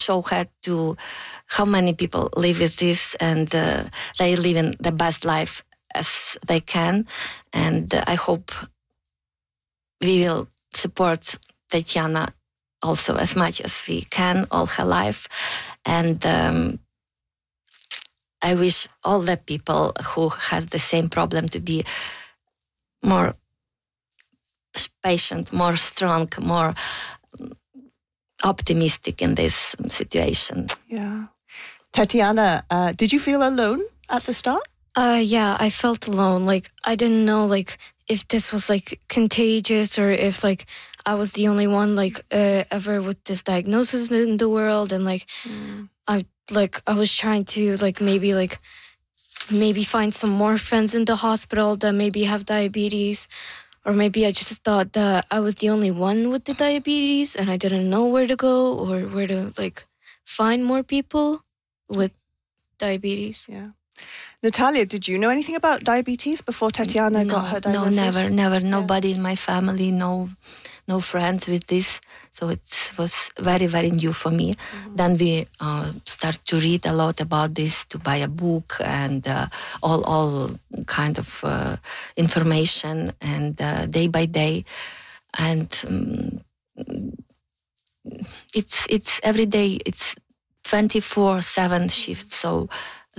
show her to how many people live with this, and they live in the best life as they can. And I hope we will support Tatiana also as much as we can all her life. And I wish all the people who have the same problem to be more patient, more strong, more optimistic in this situation. Yeah. Tatiana, did you feel alone at the start? Yeah, I felt alone. Like, I didn't know, like, if this was, like, contagious or if, like, I was the only one, like, ever with this diagnosis in the world. And, like, I was trying to, like, maybe find some more friends in the hospital that maybe have diabetes. Or maybe I just thought that I was the only one with the diabetes and I didn't know where to go or where to, like, find more people with diabetes. Yeah. Natalia, did you know anything about diabetes before Tatiana got her diagnosis? No, never. Nobody in my family, no friends with this. So it was very, very new for me. Then we start to read a lot about this, to buy a book and all kind of information, and day by day. And it's every day, it's 24/7 shift. So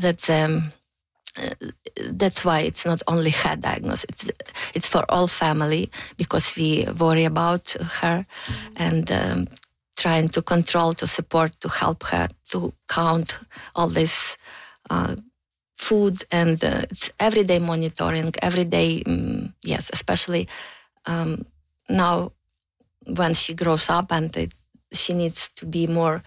that's why it's not only her diagnosis. It's for all family, because we worry about her and trying to control, to support, to help her, to count all this food. And it's everyday monitoring, everyday, yes, especially now when she grows up and she needs to be more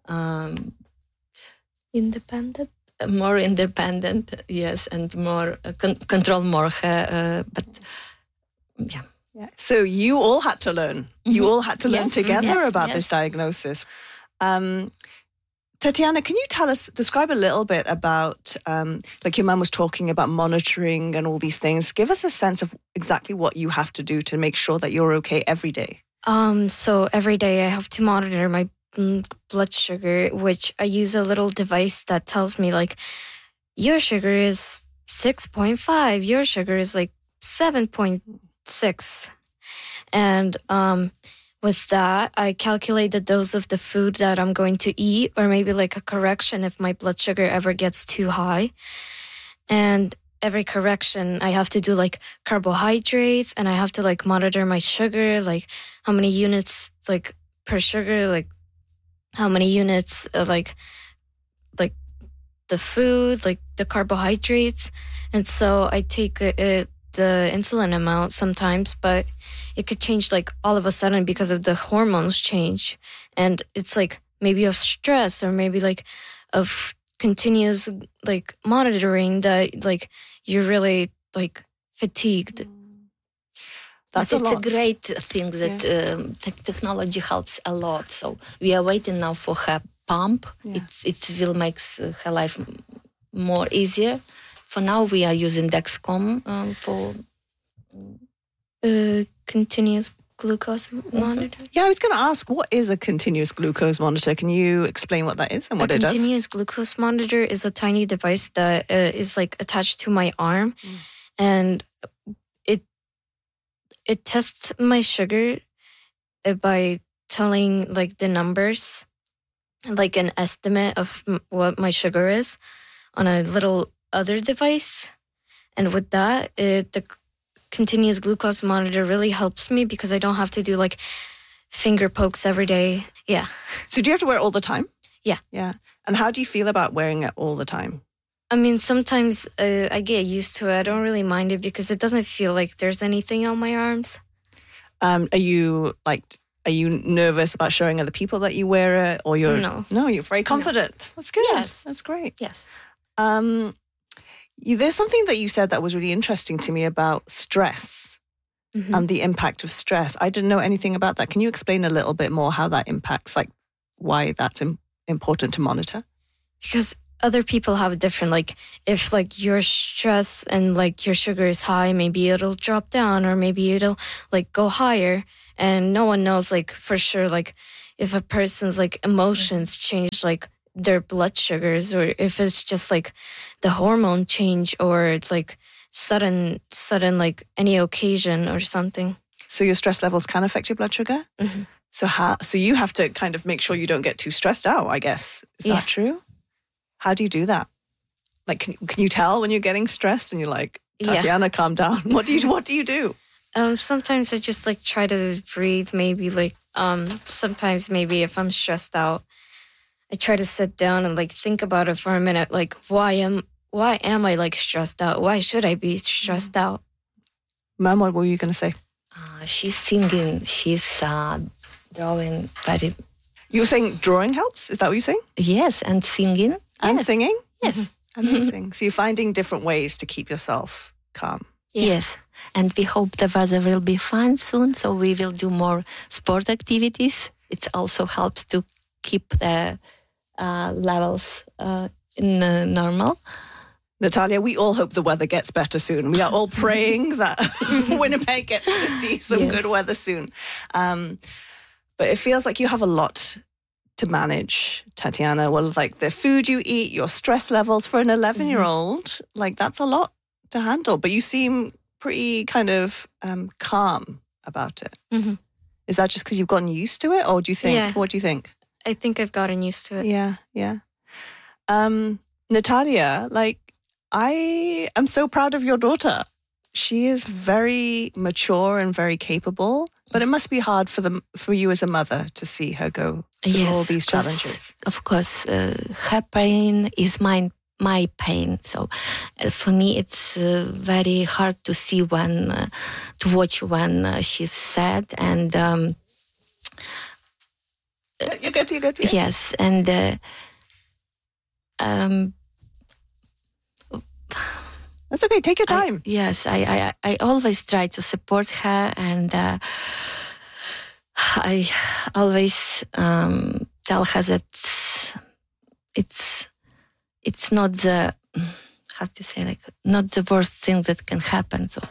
Independent? More independent, yes, and more control more her. But yeah. So you all had to learn. You all had to learn together about this diagnosis. Tatiana, can you describe a little bit about, like your mum was talking about monitoring and all these things. Give us a sense of exactly what you have to do to make sure that you're okay every day. So every day I have to monitor my blood sugar, which I use a little device that tells me, like, your sugar is 6.5, your sugar is like 7.6. And with that, I calculate the dose of the food that I'm going to eat, or maybe like a correction if my blood sugar ever gets too high. And every correction, I have to do like carbohydrates, and I have to like monitor my sugar, like how many units like per sugar, like how many units like the food, like the carbohydrates. And so I take the insulin amount sometimes, but it could change like all of a sudden because of the hormones change. And it's like maybe of stress, or maybe like of continuous like monitoring, that like you're really like fatigued. It's a great thing that technology helps a lot. So we are waiting now for her pump. Yeah. It will make her life more easier. For now, we are using Dexcom for continuous glucose monitor. Yeah, I was going to ask, what is a continuous glucose monitor? Can you explain what that is and what it does? A continuous glucose monitor is a tiny device that is like attached to my arm, and it tests my sugar by telling like the numbers, like an estimate of what my sugar is on a little other device. And with that, the continuous glucose monitor really helps me because I don't have to do like finger pokes every day. Yeah. So do you have to wear it all the time? Yeah. Yeah. And how do you feel about wearing it all the time? I mean, sometimes I get used to it. I don't really mind it because it doesn't feel like there's anything on my arms. Are you nervous about showing other people that you wear it, or No, you're very confident. No. That's good. Yes, that's great. Yes. There's something that you said that was really interesting to me about stress and the impact of stress. I didn't know anything about that. Can you explain a little bit more how that impacts, like why that's important to monitor? Because other people have different, like if like your stress and like your sugar is high, maybe it'll drop down, or maybe it'll like go higher, and no one knows like for sure like if a person's like emotions change, like their blood sugars, or if it's just like the hormone change, or it's like sudden like any occasion or something. So your stress levels can affect your blood sugar? Mm-hmm. So you have to kind of make sure you don't get too stressed out, I guess. Is that true? How do you do that? Like, can you tell when you're getting stressed and you're like, Tatiana, calm down? What do you do? Sometimes I just like try to breathe, maybe like, sometimes maybe if I'm stressed out, I try to sit down and like think about it for a minute. Like, why am I like stressed out? Why should I be stressed out? Mom, what were you going to say? She's singing. She's drawing very... You were saying drawing helps? Is that what you're saying? Yes, and singing. And yes. singing? Yes. Amazing. So you're finding different ways to keep yourself calm. Yeah. Yes. And we hope the weather will be fine soon, so we will do more sport activities. It also helps to keep the levels in normal. Natalia, we all hope the weather gets better soon. We are all praying that Winnipeg gets to see some good weather soon. But it feels like you have a lot to manage, Tatiana. Well, like the food you eat, your stress levels for an 11-year-old, like that's a lot to handle. But you seem pretty kind of calm about it. Mm-hmm. Is that just because you've gotten used to it, or do you think? Yeah. What do you think? I think I've gotten used to it. Yeah. Natalia, like, I am so proud of your daughter. She is very mature and very capable, but it must be hard for you as a mother to see her go through all these challenges. Of course, her pain is my pain. So for me, it's very hard to see to watch when she's sad and. You're good. Yeah. Yes, and. That's okay. Take your time. I always try to support her, and I always tell her that it's not the not the worst thing that can happen. So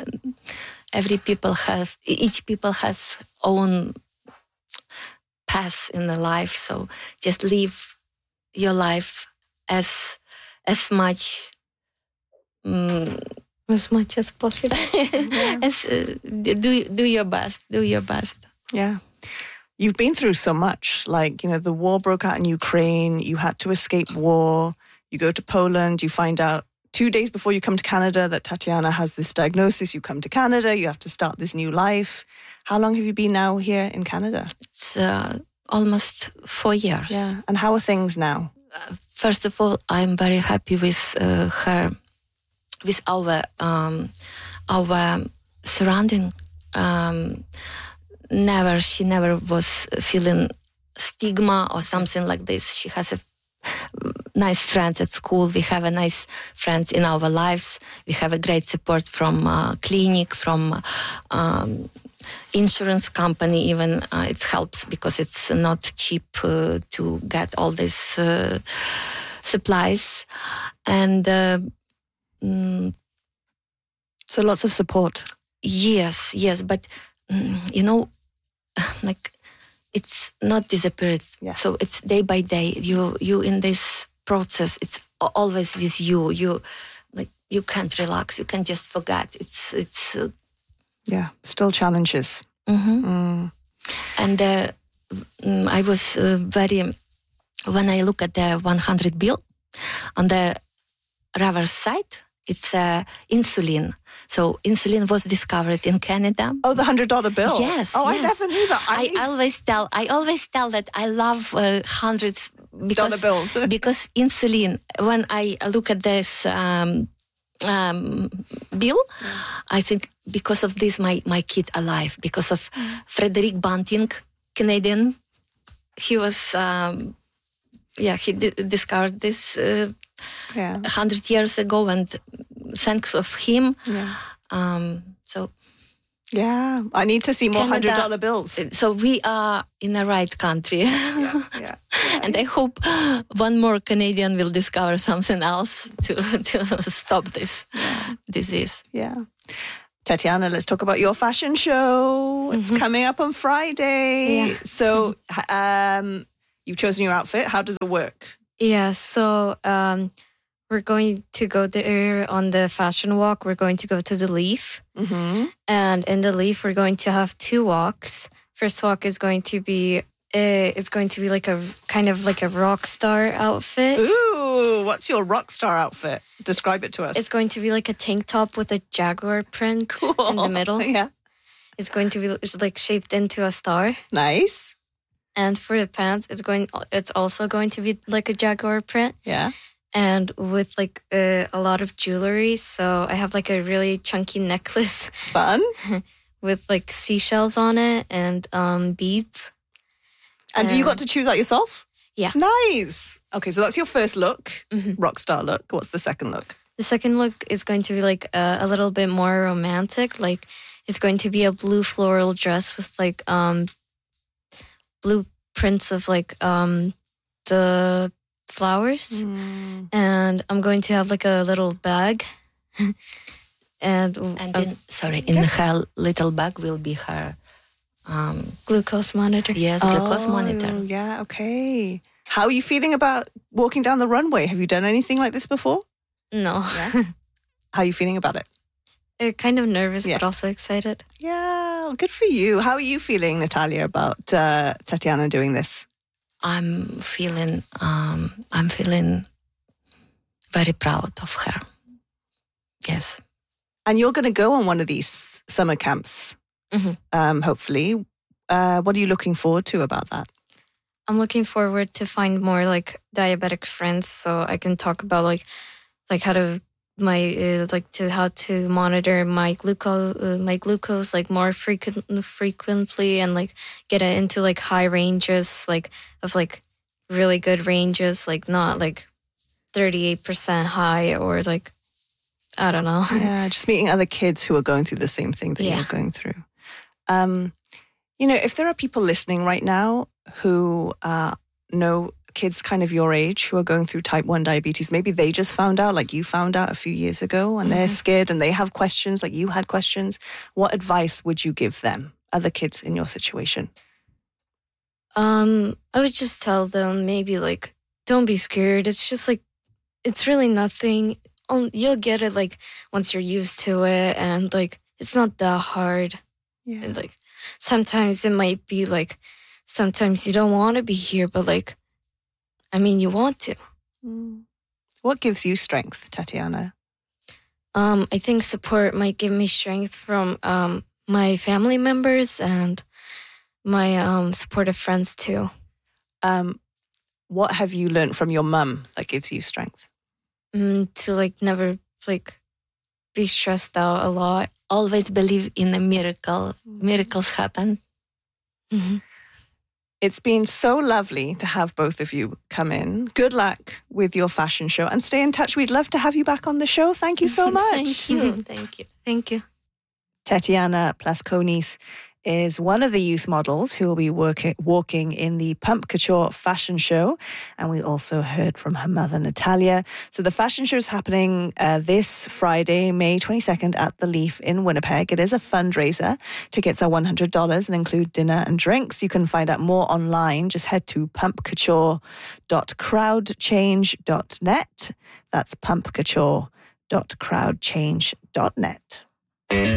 each people has own path in the life. So just live your life as much as possible. Do your best. Do your best. Yeah. You've been through so much. Like, the war broke out in Ukraine. You had to escape war. You go to Poland. You find out 2 days before you come to Canada that Tatiana has this diagnosis. You come to Canada. You have to start this new life. How long have you been now here in Canada? It's almost 4 years. Yeah. And how are things now? First of all, I'm very happy with her. With our surrounding, she never was feeling stigma or something like this. She has a nice friends at school. We have a nice friends in our lives. We have a great support from clinic, from insurance company. Even it helps because it's not cheap to get all these supplies and. So lots of support. Yes, but like it's not disappeared. Yeah. So it's day by day. You in this process. It's always with you. You can't relax. You can just forget. It's. Still challenges. Mm-hmm. And I was very. When I look at the 100 bill on the reverse side. It's insulin. So insulin was discovered in Canada. Oh, the $100 bill. Yes. Oh, yes. I never knew that. I always tell that I love hundreds dollar bills because insulin. When I look at this bill, I think because of this, my kid alive. Because of Frederick Banting, Canadian, he was. He discovered this. 100 years ago, and thanks of him. I need to see more Canada, $100 bills. So we are in the right country. And I hope one more Canadian will discover something else to stop this disease. Yeah. Tatiana, let's talk about your fashion show. It's coming up on Friday. Yeah. So you've chosen your outfit. How does it work? Yeah, so we're going to go there on the fashion walk. We're going to go to the Leaf. Mm-hmm. And in the Leaf, we're going to have 2 walks. First walk is going to be, it's going to be like a kind of like a rock star outfit. Ooh, what's your rock star outfit? Describe it to us. It's going to be like a tank top with a jaguar print in the middle. Yeah. It's going to be like shaped into a star. Nice. And for the pants, it's also going to be like a jaguar print. Yeah. And with like a lot of jewelry. So I have like a really chunky necklace Fun. with like seashells on it and beads. And you got to choose that yourself? Yeah. Nice. Okay, so that's your first look, Mm-hmm. rock star look. What's the second look? The second look is going to be like a little bit more romantic. Like it's going to be a blue floral dress with like blue prints of like the flowers. And I'm going to have like a little bag. And in her little bag will be her glucose monitor. Yes, glucose monitor. Yeah, okay. How are you feeling about walking down the runway? Have you done anything like this before? No. Yeah. How are you feeling about it? Kind of nervous, but also excited. Yeah, good for you. How are you feeling, Natalia, about Tatiana doing this? I'm feeling very proud of her. Yes. And you're going to go on one of these summer camps, hopefully. What are you looking forward to about that? I'm looking forward to find more like diabetic friends, so I can talk about like how to how to monitor my glucose like more frequently and like get it into like high ranges of really good ranges, like not like 38% high or like I don't know. Yeah, just meeting other kids who are going through the same thing that you're going through. If there are people listening right now who know kids kind of your age who are going through type 1 diabetes, maybe they just found out like you found out a few years ago and they're scared and they have questions like you had questions. What advice would you give them, other kids in your situation? I would just tell them maybe like, don't be scared. It's just like, it's really nothing. You'll get it like once you're used to it and like, it's not that hard. Yeah. And like, sometimes it might be like, sometimes you don't want to be here, but like, I mean, you want to. What gives you strength, Tatiana? I think support might give me strength from my family members and my supportive friends too. What have you learned from your mum that gives you strength? To like never like be stressed out a lot. Always believe in a miracle. Miracles happen. It's been so lovely to have both of you come in. Good luck with your fashion show and stay in touch. We'd love to have you back on the show. Thank you so much. Thank you. Thank you. Thank you. Tatiana Plaskonis is one of the youth models who will be walking in the Pump Couture fashion show. And we also heard from her mother, Natalia. So the fashion show is happening this Friday, May 22nd at the Leaf in Winnipeg. It is a fundraiser. Tickets are $100 and include dinner and drinks. You can find out more online. Just head to pumpcouture.crowdchange.net. That's pumpcouture.crowdchange.net.